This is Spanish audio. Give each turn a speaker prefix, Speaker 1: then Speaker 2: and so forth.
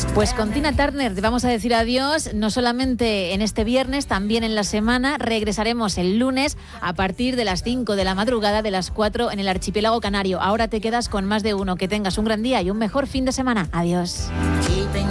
Speaker 1: Pues con Tina Turner te vamos a decir adiós, no solamente en este viernes, también en la semana. Regresaremos el lunes a partir de las 5 de la madrugada, de las 4 en el archipiélago canario. Ahora te quedas con Más de Uno. Que tengas un gran día y un mejor fin de semana. Adiós.